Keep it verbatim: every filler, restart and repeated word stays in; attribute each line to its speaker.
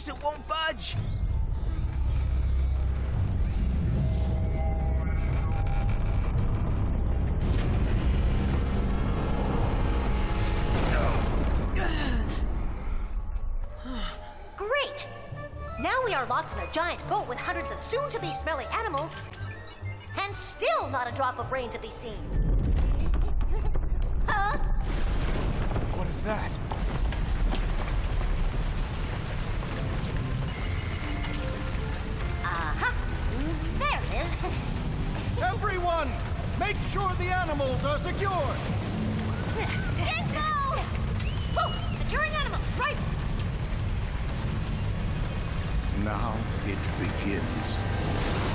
Speaker 1: close it won't budge.
Speaker 2: Great! Now we are locked in a giant boat with hundreds of soon-to-be smelly animals, and still not a drop of rain to be seen. Huh?
Speaker 1: What is that?
Speaker 2: Uh-huh. There it is.
Speaker 3: Everyone, make sure the animals are secure.
Speaker 2: Dingo! Oh, securing animals, right!
Speaker 4: Now it begins.